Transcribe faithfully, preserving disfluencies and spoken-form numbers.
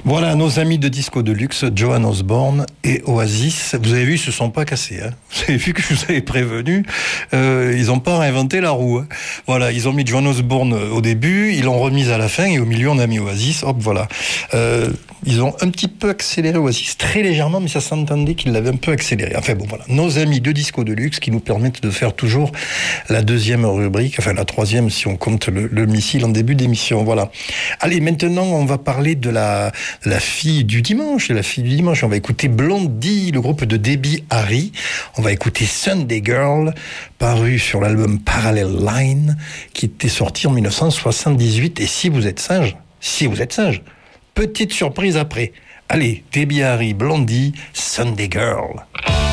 Voilà, nos amis de Disco Deluxe, Joan Osborne et Oasis. Vous avez vu, ils se sont pas cassés. Hein. Vous avez vu que je vous avais prévenu. Euh, ils n'ont pas réinventé la roue. Hein. Voilà, ils ont mis Joan Osborne au début, ils l'ont remise à la fin et au milieu on a mis Oasis. Hop, voilà. Euh, ils ont un petit peu accéléré Oasis, très légèrement, mais ça s'entendait qu'ils l'avaient un peu accéléré. Enfin bon, voilà, nos amis de Disco Deluxe qui nous permettent de faire toujours la deuxième rubrique, enfin la troisième si on compte le, le missile en début d'émission. Voilà. Allez, maintenant on va parler de la La fille du dimanche, la fille du dimanche. On va écouter Blondie, le groupe de Debbie Harry. On va écouter Sunday Girl, paru sur l'album Parallel Line, qui était sorti en dix-neuf cent soixante-dix-huit. Et si vous êtes sage, si vous êtes sage, petite surprise après. Allez, Debbie Harry, Blondie, Sunday Girl.